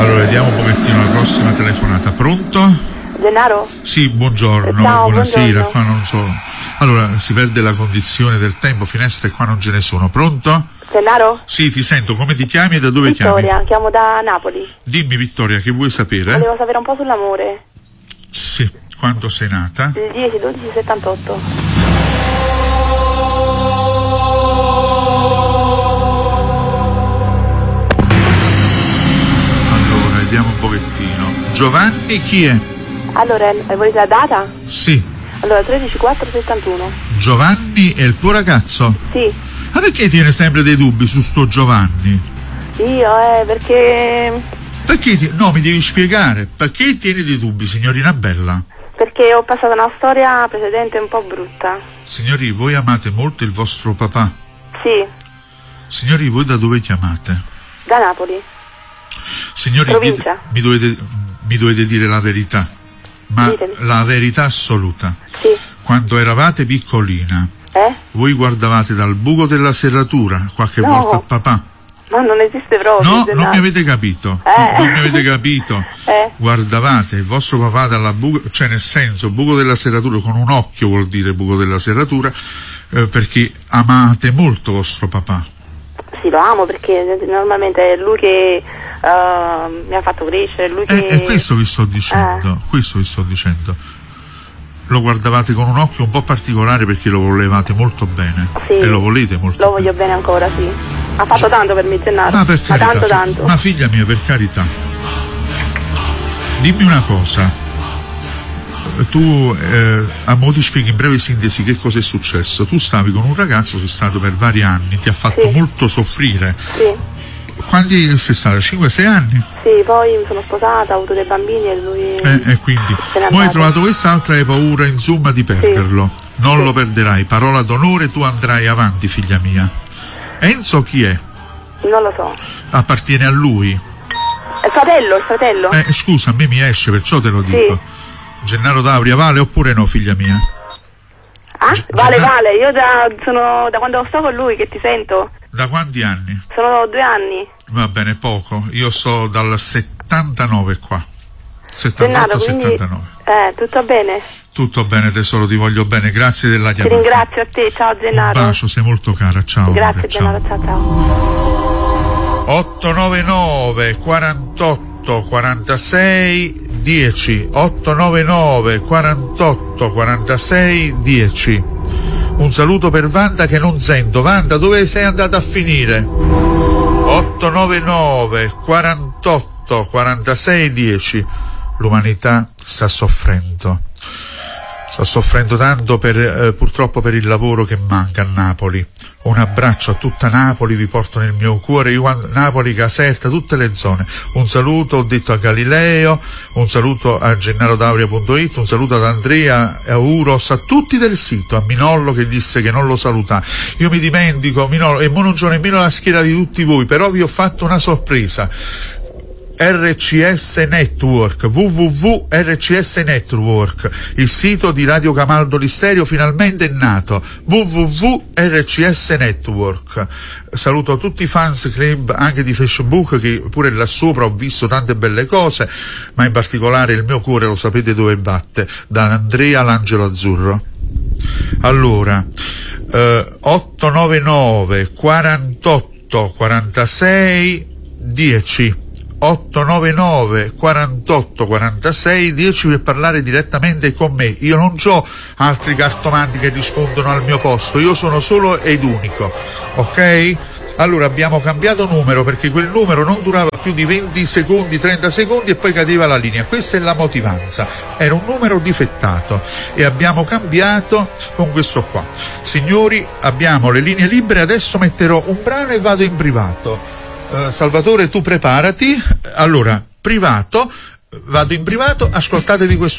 Allora, vediamo un pochettino la prossima telefonata. Pronto? Gennaro? Sì, buongiorno. Ciao, buonasera. buongiorno. Qua non so. Allora, si perde la condizione del tempo, finestre qua non ce ne sono. Pronto? Gennaro? Sì, ti sento. Come ti chiami e da dove Vittoria, chiami? chiamo da Napoli. Dimmi, Vittoria, che vuoi sapere? Volevo sapere un po' sull'amore. Sì, quando sei nata? Il 10-12-78. Allora, vediamo un pochettino. Giovanni chi è? Allora, volete la data? Sì. Allora, 13-4-71. Giovanni è il tuo ragazzo? Sì. Ma perché tiene sempre dei dubbi su sto Giovanni? Io, perché... No, mi devi spiegare. Perché tieni dei dubbi, signorina bella? Perché ho passato una storia precedente un po' brutta. Signori, voi amate molto il vostro papà? Sì, Signori, voi da dove chiamate? da Napoli. Signori, Provincia. mi dovete dire la verità, ma Ditemi. la verità assoluta. Sì. Quando eravate piccolina, voi guardavate dal buco della serratura qualche No. volta a papà? Ma non esiste proprio. No, Gennaro. non mi avete capito. Non mi avete capito. Guardavate il vostro papà dalla buco, cioè nel senso, buco della serratura, con un occhio vuol dire buco della serratura, perché amate molto vostro papà. Sì, lo amo perché normalmente è lui che mi ha fatto crescere, è lui che... È questo vi sto dicendo, questo vi sto dicendo. Lo guardavate con un occhio un po' particolare perché lo volevate molto bene. Sì, e lo volete molto lo voglio bene ancora, sì. Ha fatto tanto per me, Gennaro. Ma per carità, tanto. ma figlia mia, per carità. Dimmi una cosa. Tu, a mo' ti spieghi in breve sintesi che cosa è successo. Tu stavi con un ragazzo, sei stato per vari anni, ti ha fatto molto soffrire. Sì. Quanti sei stata? 5-6 anni? Sì, poi mi sono sposata, ho avuto dei bambini e lui... E quindi, se n'è poi hai andato. trovato quest'altra e hai paura, insomma, di perderlo. Non lo perderai, parola d'onore, tu andrai avanti, figlia mia. Enzo chi è? Non lo so. Appartiene a lui? Il fratello? Scusa, a me mi esce, perciò te lo dico. Gennaro D'Auria vale oppure no, figlia mia? Vale, io sono da quando sto con lui che ti sento. Da quanti anni? Sono 2 anni. Va bene, poco. Io sto dal 79 qua. Gennaro, 78-79. quindi... tutto bene? Tutto bene, tesoro, ti voglio bene. Grazie della Ti chiamata. ringrazio a te, ciao Gennaro. Un bacio, sei molto cara, ciao. Grazie ciao. Gennaro, ciao. 899 48 46 10 899 48 46 10. Un saluto per Wanda che non sento. Wanda, dove sei andata a finire? 899 48 46 10. L'umanità sta soffrendo tanto purtroppo per il lavoro che manca a Napoli. Un abbraccio a tutta Napoli, vi porto nel mio cuore, Napoli, Caserta, tutte le zone. Un saluto, ho detto, a Galileo, un saluto a gennarodauria.it, un saluto ad Andrea, a Uros, a tutti del sito, a Minollo che disse che non lo saluta. Io mi dimentico, Minollo, e mo non c'ho nemmeno la schiera di tutti voi, però vi ho fatto una sorpresa. RCS Network, www.RCS Network, il sito di Radio Camaldo Listerio finalmente è nato, www.RCS Network. Saluto tutti i fans club anche di Facebook, che pure là sopra ho visto tante belle cose, ma in particolare il mio cuore lo sapete dove batte, da Andrea l'Angelo Azzurro. Allora 899 48 46 10 899 48 46 10 per parlare direttamente con me. Io non ho altri cartomanti che rispondono al mio posto, io sono solo ed unico, ok? Allora abbiamo cambiato numero perché quel numero non durava più di 20 secondi, 30 secondi e poi cadeva la linea. Questa è la motivanza, era un numero difettato e abbiamo cambiato con questo qua. Signori, abbiamo le linee libere, adesso metterò un brano e vado in privato. Salvatore, tu preparati. Allora, privato, vado in privato, ascoltatevi questo